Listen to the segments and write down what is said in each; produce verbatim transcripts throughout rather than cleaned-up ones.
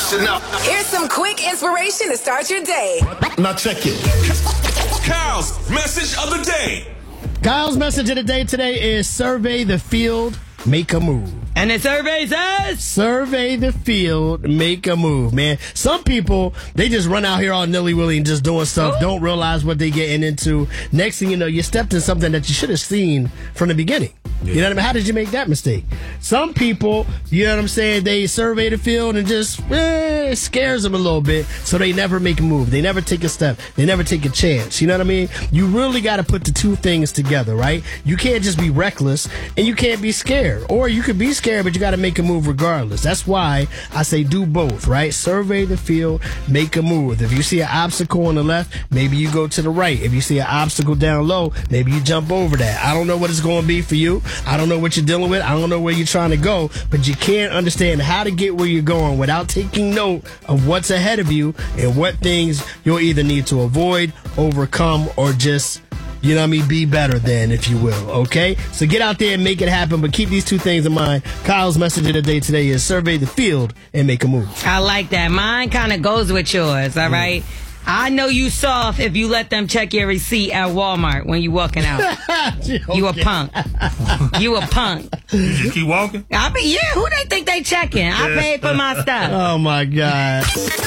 Listen up. Here's some quick inspiration to start your day. Now check it. Kyle's message of the day. Kyle's message of the day today is survey the field, make a move. And the survey says? Survey the field, make a move, man. Some people, they just run out here all nilly-willy and just doing stuff, Ooh. Don't realize what they're getting into. Next thing you know, you stepped in something that you should have seen from the beginning. Yeah. You know what I mean? How did you make that mistake? Some people, you know what I'm saying, they survey the field and just, eh, it scares them a little bit, so they never make a move. They never take a step. They never take a chance. You know what I mean? You really got to put the two things together, right? You can't just be reckless and you can't be scared. Or you could be scared, but you got to make a move regardless. That's why I say do both, right? Survey the field, make a move. If you see an obstacle on the left, maybe you go to the right. If you see an obstacle down low, maybe you jump over that. I don't know what it's going to be for you. I don't know what you're dealing with. I don't know where you're trying to go, but you can't understand how to get where you're going without taking note of what's ahead of you and what things you'll either need to avoid, overcome, or just, you know what I mean, be better than, if you will, okay? So get out there and make it happen, but keep these two things in mind. Kyle's message of the day today is survey the field and make a move. I like that. Mine kind of goes with yours, all right? Mm. I know you soft if you let them check your receipt at Walmart when you walking out. Okay. You a punk. You a punk. You just keep walking? I mean, yeah, who they think they checking? I paid for my stuff. Oh, my God.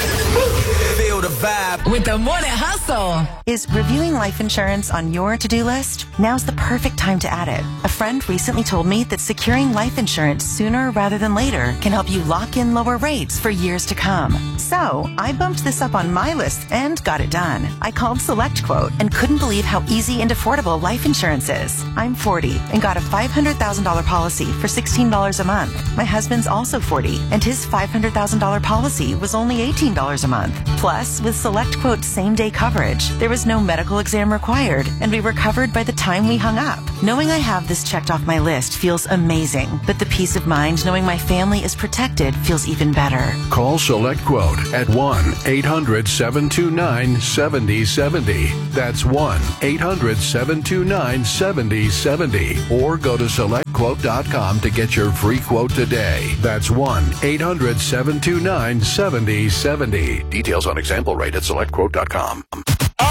Feel the vibe with the Morning Hustle. Is reviewing life insurance on your to-do list? Now's the perfect time to add it. A friend recently told me that securing life insurance sooner rather than later can help you lock in lower rates for years to come. So I bumped this up on my list and got it done. I called SelectQuote and couldn't believe how easy and affordable life insurance is. I'm forty and got a five hundred thousand dollars policy for sixteen dollars a month. My husband's also forty and his five hundred thousand dollars policy was only eighteen dollars a month. Plus, with SelectQuote's same-day coverage, there was no medical exam required and we were covered by the time we hung up. Knowing I have this checked off my list feels amazing, but the peace of mind knowing my family is protected feels even better. Call SelectQuote at one eight hundred seven two nine seven zero seven zero. That's one eight hundred seven two nine seven zero seven zero. Or go to select quote dot com to get your free quote today. That's one eight hundred seven two nine seven zero seven zero. Details on example rate at select quote dot com.